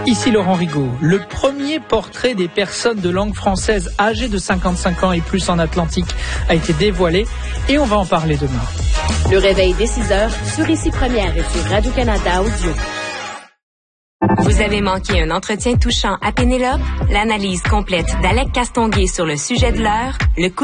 Ici Laurent Rigaud. Le premier portrait des personnes de langue française âgées de 55 ans et plus en Atlantique a été dévoilé et on va en parler demain. Le réveil dès 6h sur Ici Première et sur Radio-Canada Audio. Vous avez manqué un entretien touchant à Pénélope? L'analyse complète d'Alec Castonguay sur le sujet de l'heure, le coup